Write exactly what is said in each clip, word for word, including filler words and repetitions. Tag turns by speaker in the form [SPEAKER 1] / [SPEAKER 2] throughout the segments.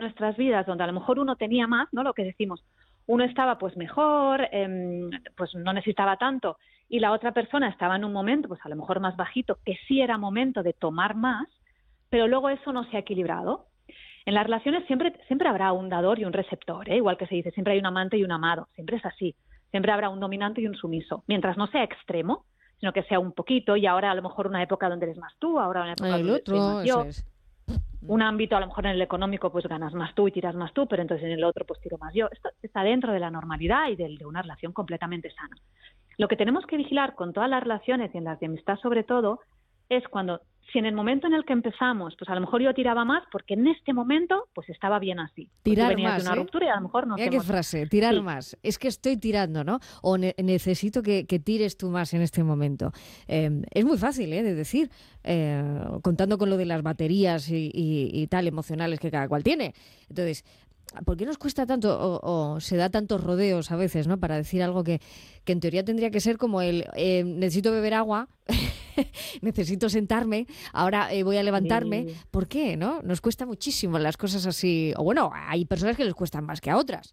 [SPEAKER 1] nuestras vidas donde a lo mejor uno tenía más, ¿no? Lo que decimos, uno estaba pues mejor, eh, pues no necesitaba tanto, y la otra persona estaba en un momento pues a lo mejor más bajito, que sí era momento de tomar más, pero luego eso no se ha equilibrado. En las relaciones siempre, siempre habrá un dador y un receptor, ¿eh? Igual que se dice, siempre hay un amante y un amado, siempre es así. Siempre habrá un dominante y un sumiso, mientras no sea extremo, sino que sea un poquito, y ahora a lo mejor una época donde eres más tú, ahora una época
[SPEAKER 2] El
[SPEAKER 1] donde estoy
[SPEAKER 2] otro,
[SPEAKER 1] más
[SPEAKER 2] eso
[SPEAKER 1] yo.
[SPEAKER 2] es.
[SPEAKER 1] Un ámbito, a lo mejor en el económico, pues ganas más tú y tiras más tú, pero entonces en el otro, pues tiro más yo. Esto está dentro de la normalidad y de, de una relación completamente sana. Lo que tenemos que vigilar con todas las relaciones y en las de amistad sobre todo, es cuando, si en el momento en el que empezamos, pues a lo mejor yo tiraba más porque en este momento pues estaba bien así. Pues tú
[SPEAKER 2] Tirar
[SPEAKER 1] venías de
[SPEAKER 2] más,
[SPEAKER 1] una
[SPEAKER 2] ¿eh?
[SPEAKER 1] ruptura y a lo mejor nos
[SPEAKER 2] Mira qué
[SPEAKER 1] hemos...
[SPEAKER 2] frase, tirar
[SPEAKER 1] Sí.
[SPEAKER 2] más. Es que estoy tirando, ¿no? O ne- necesito que, que tires tú más en este momento. Eh, es muy fácil, ¿eh? De decir, eh, contando con lo de las baterías y, y- y tal, emocionales que cada cual tiene. Entonces, ¿por qué nos cuesta tanto o, o se da tantos rodeos a veces, ¿no? Para decir algo que, que en teoría tendría que ser como el eh, necesito beber agua, necesito sentarme, ahora eh, voy a levantarme.
[SPEAKER 1] Sí.
[SPEAKER 2] ¿Por qué, no? Nos cuesta muchísimo las cosas así. O bueno, hay personas que les cuestan más que a otras.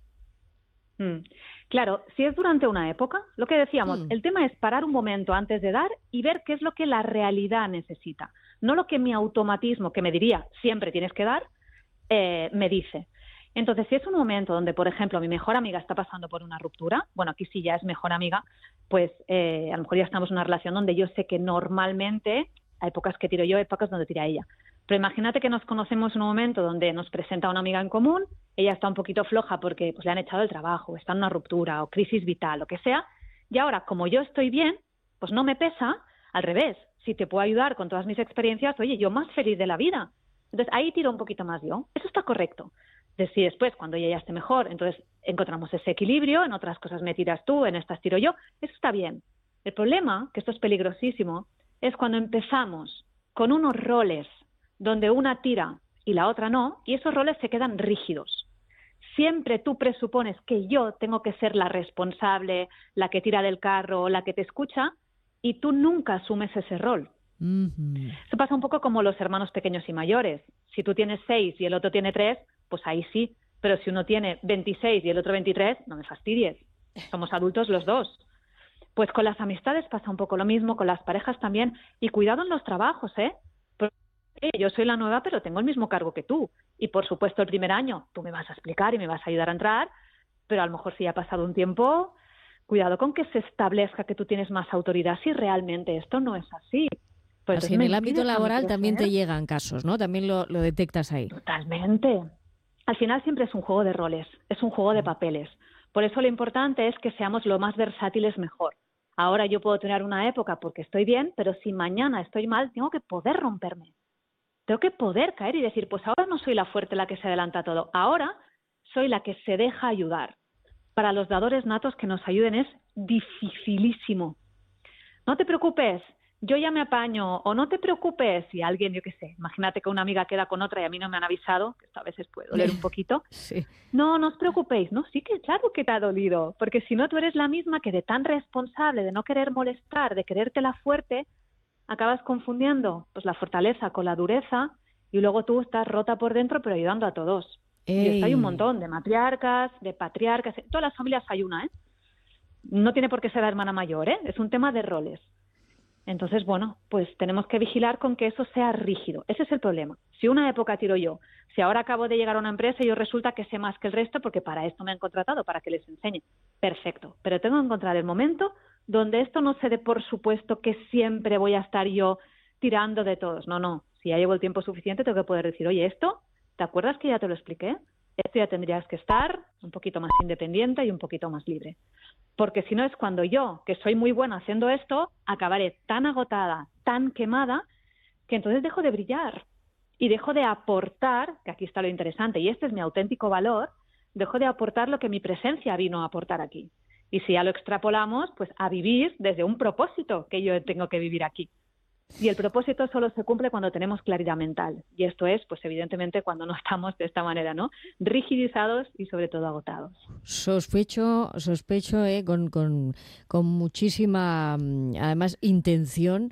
[SPEAKER 1] Mm. Claro, si es durante una época, lo que decíamos,
[SPEAKER 2] Hmm.
[SPEAKER 1] el tema es parar un momento antes de dar y ver qué es lo que la realidad necesita, no lo que mi automatismo, que me diría siempre tienes que dar, eh, me dice. Entonces, si es un momento donde, por ejemplo, mi mejor amiga está pasando por una ruptura, bueno, aquí sí ya es mejor amiga, pues eh, a lo mejor ya estamos en una relación donde yo sé que normalmente, hay épocas que tiro yo, épocas donde tira ella. Pero imagínate que nos conocemos en un momento donde nos presenta una amiga en común, ella está un poquito floja porque pues, le han echado el trabajo, está en una ruptura o crisis vital, lo que sea, y ahora, como yo estoy bien, pues no me pesa, al revés, si te puedo ayudar con todas mis experiencias, oye, yo más feliz de la vida. Entonces, ahí tiro un poquito más yo. Eso está correcto. Entonces, si después, cuando ella ya esté mejor, entonces encontramos ese equilibrio, en otras cosas me tiras tú, en estas tiro yo, eso está bien. El problema, que esto es peligrosísimo, es cuando empezamos con unos roles donde una tira y la otra no, y esos roles se quedan rígidos. Siempre tú presupones que yo tengo que ser la responsable, la que tira del carro, la que te escucha, y tú nunca asumes ese rol.
[SPEAKER 2] Mm-hmm.
[SPEAKER 1] Eso pasa un poco como los hermanos pequeños y mayores. Si tú tienes seis y el otro tiene tres, pues ahí sí. Pero si uno tiene veintiséis y el otro veintitrés, no me fastidies. Somos adultos los dos. Pues con las amistades pasa un poco lo mismo, con las parejas también. Y cuidado en los trabajos, ¿eh? Porque yo soy la nueva, pero tengo el mismo cargo que tú. Y por supuesto el primer año tú me vas a explicar y me vas a ayudar a entrar, pero a lo mejor si ya ha pasado un tiempo, cuidado con que se establezca que tú tienes más autoridad si realmente esto no es así. Pues
[SPEAKER 2] Así
[SPEAKER 1] entonces
[SPEAKER 2] en
[SPEAKER 1] me
[SPEAKER 2] el ámbito
[SPEAKER 1] impides a mí
[SPEAKER 2] laboral también te
[SPEAKER 1] crecer.
[SPEAKER 2] llegan casos, ¿no? También lo, lo detectas ahí.
[SPEAKER 1] Totalmente. Al final siempre es un juego de roles, es un juego de papeles. Por eso lo importante es que seamos lo más versátiles mejor. Ahora yo puedo tener una época porque estoy bien, pero si mañana estoy mal, tengo que poder romperme. Tengo que poder caer y decir, pues ahora no soy la fuerte la que se adelanta a todo. Ahora soy la que se deja ayudar. Para los dadores natos que nos ayuden es dificilísimo. No te preocupes, yo ya me apaño, o no te preocupes si alguien, yo qué sé, imagínate que una amiga queda con otra y a mí no me han avisado, que esto a veces puede doler un poquito.
[SPEAKER 2] Sí.
[SPEAKER 1] No, no os preocupéis, no, sí que claro que te ha dolido, porque si no tú eres la misma que de tan responsable, de no querer molestar, de querértela fuerte, acabas confundiendo pues la fortaleza con la dureza y luego tú estás rota por dentro pero ayudando a todos. Y esto hay un
[SPEAKER 2] Ey.
[SPEAKER 1] montón de matriarcas, de patriarcas, en todas las familias hay una, ¿eh? No tiene por qué ser la hermana mayor, ¿eh? Es un tema de roles. Entonces, bueno, pues tenemos que vigilar con que eso sea rígido. Ese es el problema. Si una época tiro yo, si ahora acabo de llegar a una empresa y yo resulta que sé más que el resto porque para esto me han contratado, para que les enseñe. Perfecto. Pero tengo que encontrar el momento donde esto no se dé por supuesto que siempre voy a estar yo tirando de todos. No, no. Si ya llevo el tiempo suficiente, tengo que poder decir, oye, esto, ¿te acuerdas que ya te lo expliqué? Esto ya tendrías que estar un poquito más independiente y un poquito más libre. Porque si no es cuando yo, que soy muy buena haciendo esto, acabaré tan agotada, tan quemada, que entonces dejo de brillar y dejo de aportar, que aquí está lo interesante, y este es mi auténtico valor, dejo de aportar lo que mi presencia vino a aportar aquí. Y si ya lo extrapolamos, pues a vivir desde un propósito que yo tengo que vivir aquí. Y el propósito solo se cumple cuando tenemos claridad mental. Y esto es, pues evidentemente, cuando no estamos de esta manera, ¿no? Rigidizados y sobre todo agotados.
[SPEAKER 2] Sospecho, sospecho, eh, con, con, con muchísima, mm, además, intención,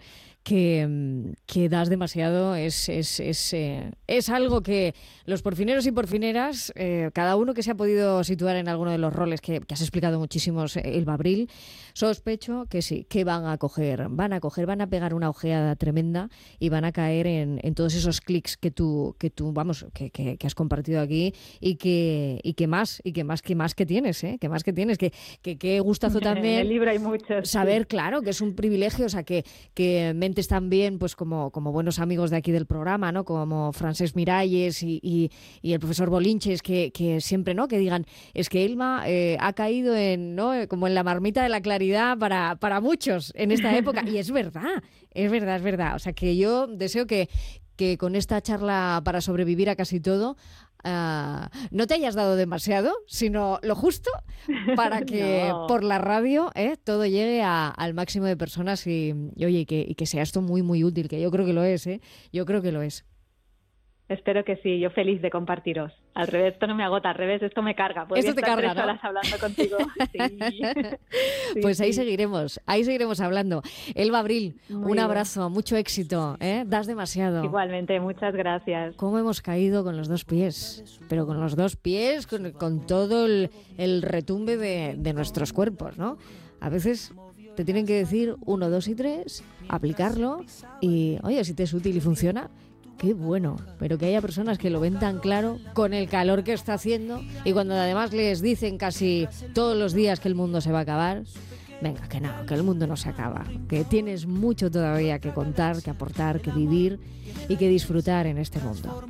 [SPEAKER 2] que, que das demasiado es, es, es, eh, es algo que los porfineros y porfineras, eh, cada uno que se ha podido situar en alguno de los roles que, que has explicado muchísimos, Elba Abril, sospecho que sí, que van a coger, van a coger, van a pegar una ojeada tremenda y van a caer en, en todos esos clics que tú, que tú, vamos, que, que, que has compartido aquí y que, y que más, y que más, que más que tienes, ¿eh? Que más que tienes, que, que, que gustazo también.
[SPEAKER 1] En el libro hay muchos.
[SPEAKER 2] Saber,
[SPEAKER 1] sí.
[SPEAKER 2] claro, que es un privilegio, o sea, que, que mentes también, pues como, como buenos amigos de aquí del programa, ¿no? Como Francesc Miralles y, y, y el profesor Bolinches, que, que siempre, ¿no? Que digan, es que Elba eh, ha caído en, ¿no? Como en la marmita de la claridad para, para muchos en esta época. Y es verdad, es verdad, es verdad. O sea, que yo deseo que, que con esta charla para sobrevivir a casi todo, Uh, no te hayas dado demasiado, sino lo justo para que
[SPEAKER 1] No.
[SPEAKER 2] por la radio eh, todo llegue a, al máximo de personas y, y oye, y que, y que sea esto muy, muy útil, que yo creo que lo es, ¿eh? Yo creo que lo es.
[SPEAKER 1] Espero que sí, yo feliz de compartiros. Al revés, esto no me agota, al revés, esto me carga. Podría
[SPEAKER 2] Esto te
[SPEAKER 1] estar
[SPEAKER 2] carga,
[SPEAKER 1] tres
[SPEAKER 2] ¿no?
[SPEAKER 1] horas hablando contigo. Sí. Sí,
[SPEAKER 2] Pues ahí
[SPEAKER 1] sí.
[SPEAKER 2] seguiremos, ahí seguiremos hablando. Elba Abril,
[SPEAKER 1] Muy
[SPEAKER 2] un
[SPEAKER 1] bien.
[SPEAKER 2] abrazo, mucho éxito, ¿eh? Das demasiado.
[SPEAKER 1] Igualmente, muchas gracias.
[SPEAKER 2] ¿Cómo hemos caído con los dos pies? Pero con los dos pies, con, con todo el, el retumbe de, de nuestros cuerpos, ¿no? A veces te tienen que decir uno, dos y tres, aplicarlo y, oye, si te es útil y funciona, qué bueno. Pero que haya personas que lo ven tan claro con el calor que está haciendo y cuando además les dicen casi todos los días que el mundo se va a acabar. Venga, que no, que el mundo no se acaba, que tienes mucho todavía que contar, que aportar, que vivir y que disfrutar en este mundo.